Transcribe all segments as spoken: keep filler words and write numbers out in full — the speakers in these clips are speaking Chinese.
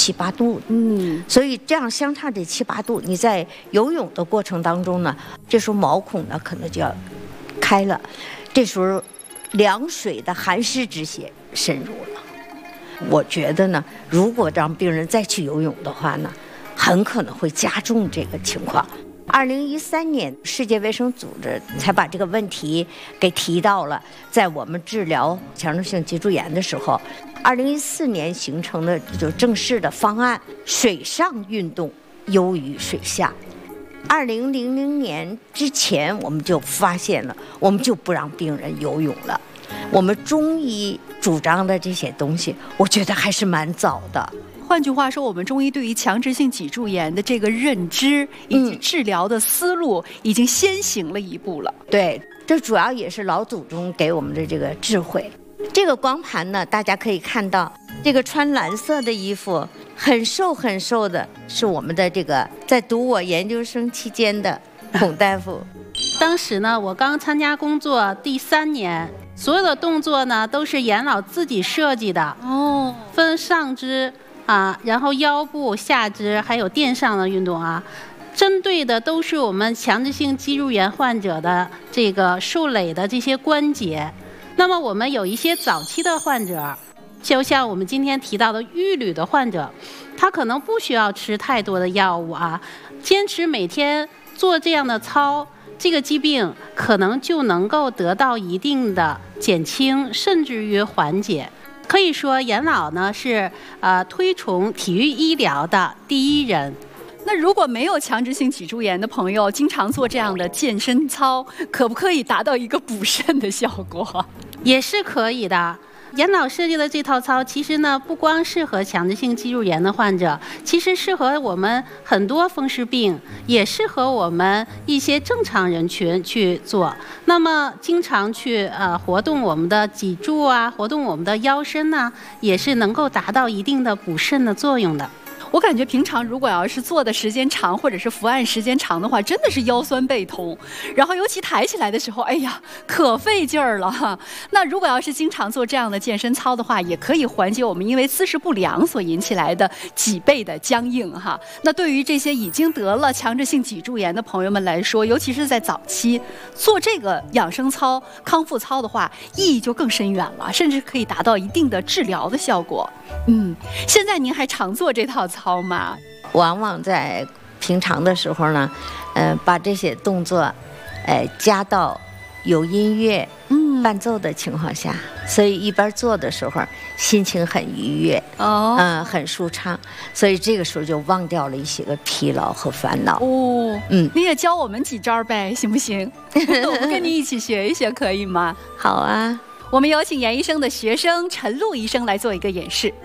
七八度， 嗯， 所以这样相差这七八度，你在游泳的过程当中呢，这时候毛孔呢可能就要开了，这时候凉水的寒湿之邪渗入了。我觉得呢，如果让病人再去游泳的话呢，很可能会加重这个情况。二零一三年，世界卫生组织才把这个问题给提到了，在我们治疗强直性脊柱炎的时候，二零一四年形成的就正式的方案，水上运动优于水下。二零零零年之前，我们就发现了，我们就不让病人游泳了。我们中医主张的这些东西，我觉得还是蛮早的。 换句话说，我们中医对于强直性脊柱炎的这个认知以及治疗的思路，已经先行了一步了。 对，这主要也是老祖宗给我们的这个智慧。这个光盘呢，大家可以看到，这个穿蓝色的衣服、很瘦很瘦的，是我们的这个在读我研究生期间的孔大夫。 当时呢，我刚参加工作第三年，所有的动作呢都是严老自己设计的哦，分上肢啊，然后腰部、下肢，还有垫上的运动啊，针对的都是我们强直性脊柱炎患者的这个受累的这些关节。那么我们有一些早期的患者，就像我们今天提到的预铝的患者，他可能不需要吃太多的药物啊，坚持每天做这样的操，这个疾病可能就能够得到一定的减轻，甚至于缓解。可以说，严老呢是呃推崇体育医疗的第一人。 那如果没有强直性脊柱炎的朋友，经常做这样的健身操，可不可以达到一个补肾的效果？ 也是可以的。严老设计的这套操，其实呢不光适合强直性脊柱炎的患者，其实适合我们很多风湿病，也适合我们一些正常人群去做。那么经常去呃活动我们的脊柱啊，活动我们的腰身呢、啊，也是能够达到一定的补肾的作用的。 我感觉平常如果要是做的时间长，或者是伏案时间长的话，真的是腰酸背痛，然后尤其抬起来的时候，哎呀，可费劲儿了哈。那如果要是经常做这样的健身操的话，也可以缓解我们因为姿势不良所引起来的脊背的僵硬哈。那对于这些已经得了强直性脊柱炎的朋友们来说，尤其是在早期做这个养生操、康复操的话，意义就更深远了，甚至可以达到一定的治疗的效果。嗯，现在您还常做这套操吗？ 往往在平常的时候呢，呃，把这些动作，呃，加到有音乐嗯伴奏的情况下，所以一边做的时候心情很愉悦哦，嗯、呃，很舒畅，所以这个时候就忘掉了一些个疲劳和烦恼哦。嗯，你也教我们几招呗，行不行？我们跟你一起学一学，可以吗？ 好啊。 我们有请严医生的学生陈露医生来做一个演示。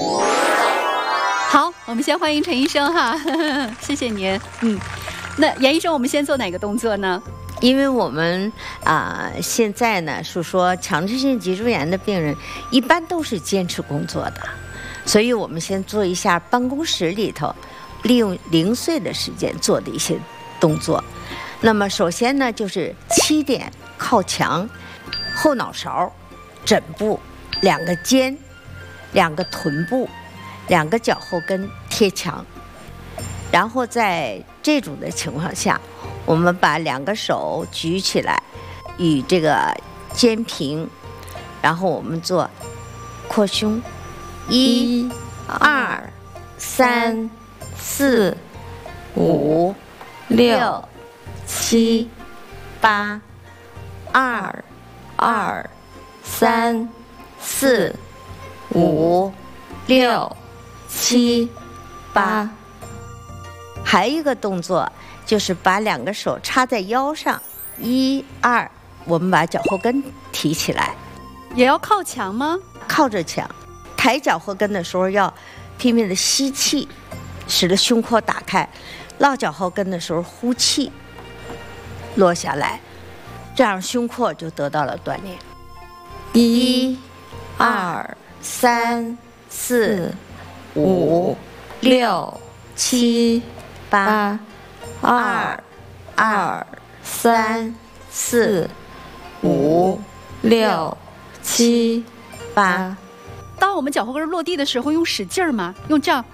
好，我们先欢迎陈医生哈，呵呵，谢谢您。嗯，那严医生，我们先做哪个动作呢？ 因为我们啊、呃，现在呢是说强直性脊柱炎的病人一般都是坚持工作的，所以我们先做一下办公室里头利用零碎的时间做的一些动作。那么首先呢，就是七点靠墙。后脑勺、枕部、两个肩、两个臀部、两个脚后跟贴墙，然后在这种的情况下，我们把两个手举起来，与这个肩平，然后我们做扩胸，一、二、三、四、五、六、七、八、二。二、三、四、五、六、七、八。还有一个动作就是把两个手插在腰上，一、二，我们把脚后跟提起来。 也要靠墙吗？ 靠着墙。抬脚后跟的时候要拼命的吸气，使得胸廓打开；落脚后跟的时候呼气，落下来。这样胸廓就得到了锻炼。一、二、三、四、五、六、七、八、二、二、三、四、五、六、七、八。 当我们脚后跟落地的时候，用使劲儿吗？用这样